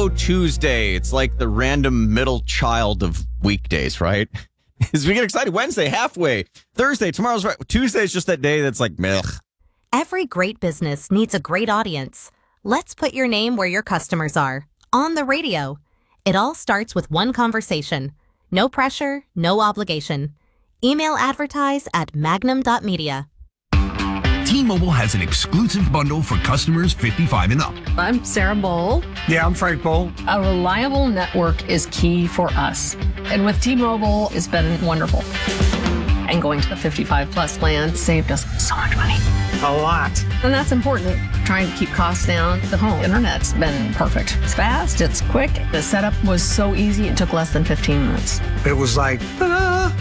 Taco Tuesday. It's like the random middle child of weekdays, right? As we get excited, Wednesday, halfway. Thursday, tomorrow's right. Tuesday is just that day that's like, meh. Every great business needs a great audience. Let's put your name where your customers are. On the radio. It all starts with one conversation. No pressure, no obligation. Email advertise at magnum.media. T-Mobile has an exclusive bundle for customers 55 and up. I'm Sarah Bowl. Yeah, I'm Frank Bowl. A reliable network is key for us. And with T-Mobile, it's been wonderful. And going to the 55 plus plan saved us so much money. A lot. And that's important. Trying to keep costs down. The home internet's been perfect. It's fast, it's quick. The setup was so easy, it took less than 15 minutes. It was like, ta-da!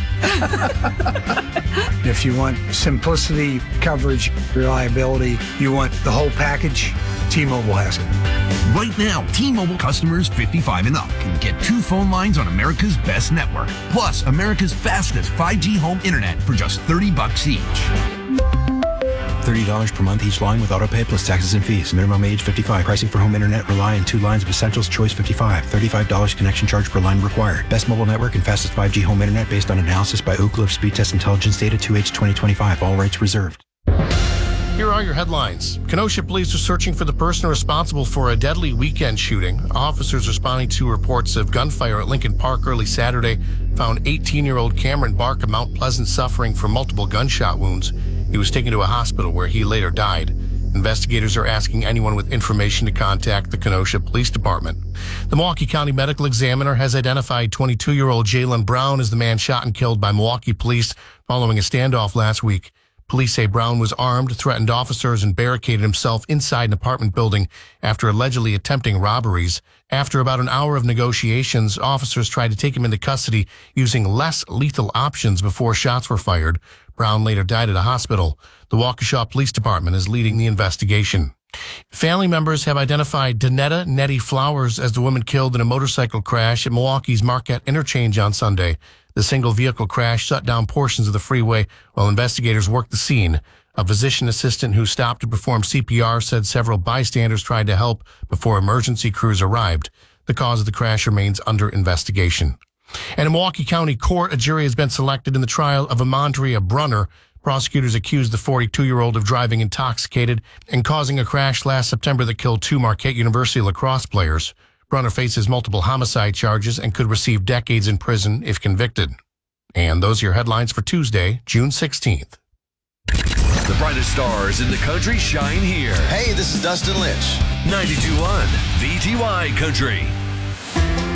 If you want simplicity, coverage, reliability, you want the whole package, T-Mobile has it. Right now, T-Mobile customers 55 and up can get 2 phone lines on America's best network, plus America's fastest 5G home internet for just $30 each. $30 per month each line with autopay plus taxes and fees. Minimum age 55. Pricing for home internet rely on 2 lines of essentials. Choice 55. $35 connection charge per line required. Best mobile network and fastest 5G home internet based on analysis by Ookla of Speed Test Intelligence data 2H 2025. All rights reserved. Here are your headlines. Kenosha police are searching for the person responsible for a deadly weekend shooting. Officers responding to reports of gunfire at Lincoln Park early Saturday found 18-year-old Cameron Bark of Mount Pleasant suffering from multiple gunshot wounds. He was taken to a hospital where he later died. Investigators are asking anyone with information to contact the Kenosha Police Department. The Milwaukee County Medical Examiner has identified 22-year-old Jalen Brown as the man shot and killed by Milwaukee police following a standoff last week. Police say Brown was armed, threatened officers, and barricaded himself inside an apartment building after allegedly attempting robberies. After about an hour of negotiations, officers tried to take him into custody using less lethal options before shots were fired. Brown later died at a hospital. The Waukesha Police Department is leading the investigation. Family members have identified Danetta Nettie Flowers as the woman killed in a motorcycle crash at Milwaukee's Marquette Interchange on Sunday. The single-vehicle crash shut down portions of the freeway while investigators worked the scene. A physician assistant who stopped to perform CPR said several bystanders tried to help before emergency crews arrived. The cause of the crash remains under investigation. And in Milwaukee County Court, a jury has been selected in the trial of Amandria Brunner. Prosecutors accused the 42-year-old of driving intoxicated and causing a crash last September that killed 2 Marquette University lacrosse players. Brunner faces multiple homicide charges and could receive decades in prison if convicted. And those are your headlines for Tuesday, June 16th. The brightest stars in the country shine here. Hey, this is Dustin Lynch. 92.1 VTY Country.